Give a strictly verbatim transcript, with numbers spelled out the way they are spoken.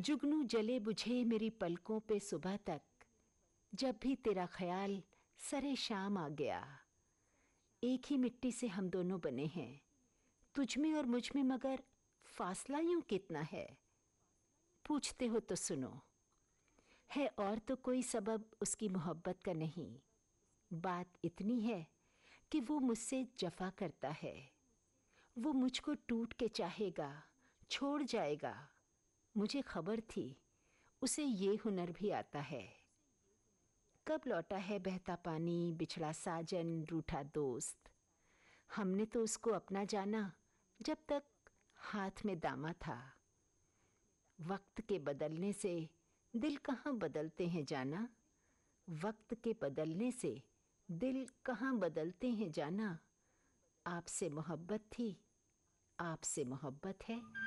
जुगनू जले बुझे मेरी पलकों पे सुबह तक, जब भी तेरा ख्याल सरे शाम आ गया। एक ही मिट्टी से हम दोनों बने हैं, तुझ में और मुझ में मगर फासला यूं कितना है। पूछते हो तो सुनो, है और तो कोई सबब उसकी मोहब्बत का नहीं। बात इतनी है कि वो मुझसे जफा करता है। वो मुझको टूट के चाहेगा, छोड़ जाएगा। मुझे खबर थी उसे ये हुनर भी आता है। कब लौटा है बहता पानी, बिछड़ा साजन, रूठा दोस्त। हमने तो उसको अपना जाना जब तक हाथ में दामा था। वक्त के बदलने से दिल कहाँ बदलते हैं जाना। वक्त के बदलने से दिल कहाँ बदलते हैं जाना। आपसे मोहब्बत थी, आपसे मोहब्बत है।